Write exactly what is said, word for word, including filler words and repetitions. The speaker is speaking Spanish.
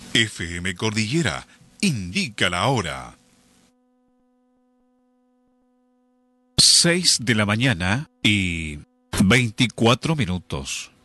F M Cordillera indica la hora. Seis de la mañana y veinticuatro minutos.